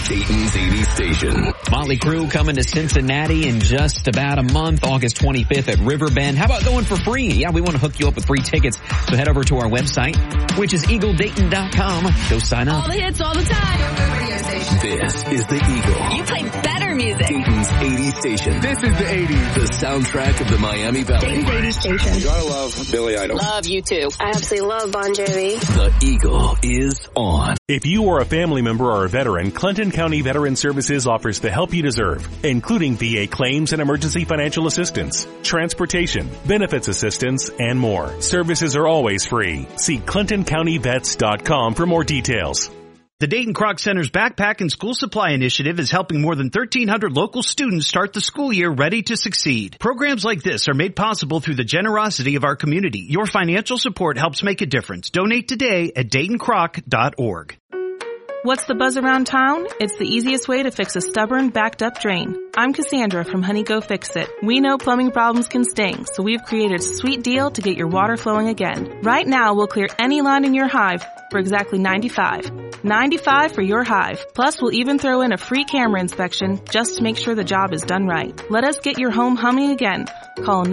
Dayton's 80s station. Motley Crue coming to Cincinnati in just about a month, August 25th at Riverbend. How about going for free? Yeah, we want to hook you up with free tickets. So head over to our website, which is eagledayton.com. Go sign up. All the hits all the time. This is the Eagle. You play better music. Dayton's 80s station. This is the 80s. The soundtrack of the Miami Valley. Dayton's 80s station. You gotta love Billy Idol. Love you too. I absolutely love Bon Jovi. The Eagle is on. If you are a family member or a veteran, Clinton County Veteran Services offers the help you deserve, including VA claims and emergency financial assistance, transportation, benefits assistance, and more. Services are always free. See ClintonCountyVets.com for more details. The Dayton Kroc Center's Backpack and School Supply Initiative is helping more than 1,300 local students start the school year ready to succeed. Programs like this are made possible through the generosity of our community. Your financial support helps make a difference. Donate today at DaytonCroc.org. What's the buzz around town? It's the easiest way to fix a stubborn, backed-up drain. I'm Cassandra from Honey Go Fix It. We know plumbing problems can sting, so we've created a sweet deal to get your water flowing again. Right now, we'll clear any line in your hive for exactly $95. $95 for your hive. Plus, we'll even throw in a free camera inspection just to make sure the job is done right. Let us get your home humming again. Call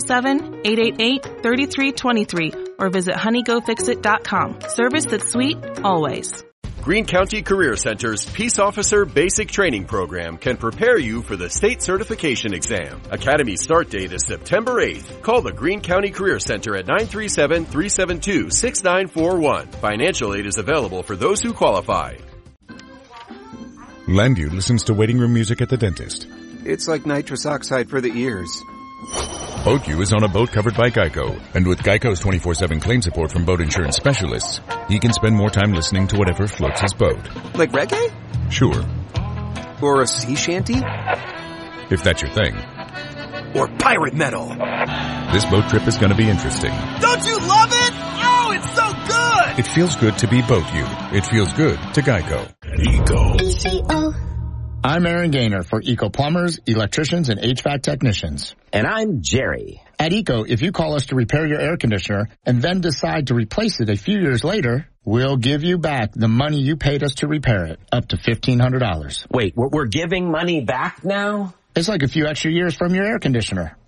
937-888-3323 or visit honeygofixit.com. Service that's sweet, always. Greene County Career Center's Peace Officer Basic Training Program can prepare you for the state certification exam. Academy start date is September 8th. Call the Greene County Career Center at 937-372-6941. Financial aid is available for those who qualify. Landview listens to waiting room music at the dentist. It's like nitrous oxide for the ears. BoatU is on a boat covered by Geico, and with Geico's 24/7 claim support from boat insurance specialists, he can spend more time listening to whatever floats his boat. Like reggae? Sure. Or a sea shanty? If that's your thing. Or pirate metal? This boat trip is going to be interesting. Don't you love it? Oh, it's so good! It feels good to be BoatU. It feels good to Geico. Eco. I'm Aaron Gaynor for Eco Plumbers, Electricians, and HVAC Technicians. And I'm Jerry. At Eco, if you call us to repair your air conditioner and then decide to replace it a few years later, we'll give you back the money you paid us to repair it, up to $1,500. Wait, we're giving money back now? It's like a few extra years from your air conditioner.